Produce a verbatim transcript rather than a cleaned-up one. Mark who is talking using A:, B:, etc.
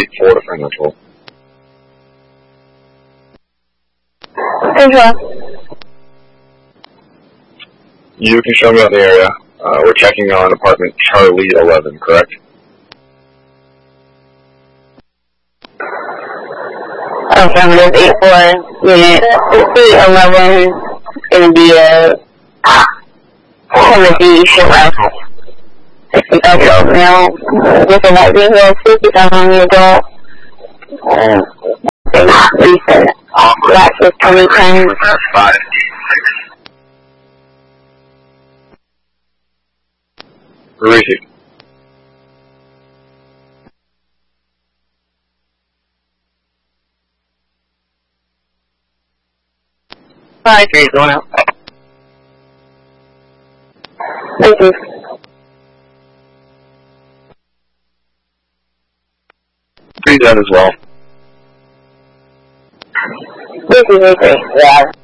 A: eight four to find that toll.
B: Control.
A: You can show me out the area. Uh, we're checking on apartment Charlie eleven, correct?
B: Affirmative eight four, unit C eleven, going to be a Timothy Shipwreck. sixty-five year old male with a light vehicle, fifty-seven years old. Uh, recent access twenty ten.
A: Five. Receive.
B: Five three going out. Thank you.
A: Three done as well.
B: This is Avery. Yeah.